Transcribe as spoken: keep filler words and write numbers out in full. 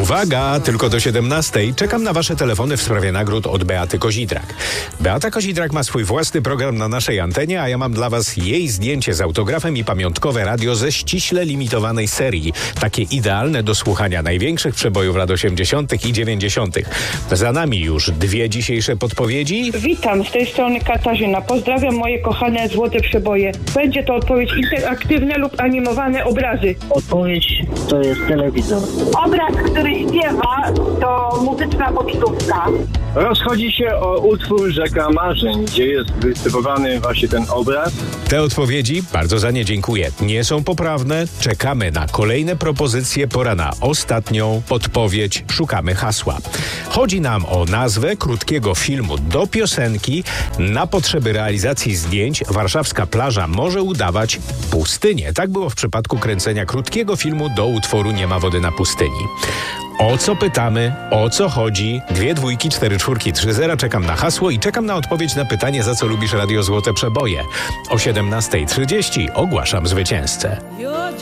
Uwaga, tylko do siedemnastej czekam na wasze telefony w sprawie nagród od Beaty Kozidrak. Beata Kozidrak ma swój własny program na naszej antenie, a ja mam dla was jej zdjęcie z autografem i pamiątkowe radio ze ściśle limitowanej serii. Takie idealne do słuchania największych przebojów lat osiemdziesiątych i dziewięćdziesiątych. Za nami już dwie dzisiejsze podpowiedzi. Witam, z tej strony Katarzyna. Pozdrawiam moje kochane złote przeboje. Będzie to odpowiedź interaktywne lub animowane obrazy. Odpowiedź to jest telewizor. Obraz, który śpiewa, to muzyczna pocztówka. Rozchodzi się o utwór Rzeka Marzeń, gdzie jest wysypowany właśnie ten obraz. Te odpowiedzi, bardzo za nie dziękuję, nie są poprawne. Czekamy na kolejne propozycje. Pora na ostatnią podpowiedź. Szukamy hasła. Chodzi nam o nazwę krótkiego filmu do piosenki. Na potrzeby realizacji zdjęć warszawska plaża może udawać pustynię. Tak było w przypadku kręcenia krótkiego filmu do utworu Nie ma wody na pustyni. O co pytamy? O co chodzi? Dwie dwójki, cztery czwórki, trzy zera. Czekam na hasło i czekam na odpowiedź na pytanie, za co lubisz Radio Złote Przeboje. O siedemnastej trzydzieści ogłaszam zwycięzcę.